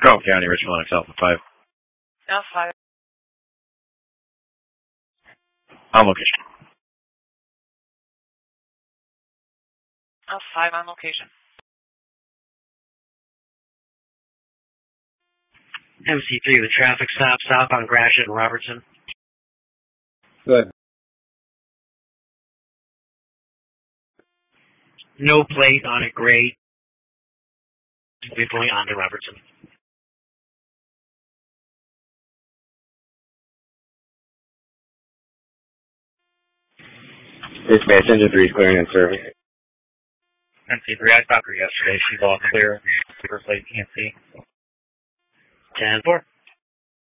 Crawford County, Richmond, Lennox, Alpha 5. Alpha 5. On location. Alpha 5 on location. MC3 with traffic stop south on Gratiot and Robertson. Good. No plate on it, gray. We're going on to Robertson. Dispatch, engine 3 is clearing in service. MC3, I stopped her yesterday. She's all clear. Paper plate, can't see. 10-4.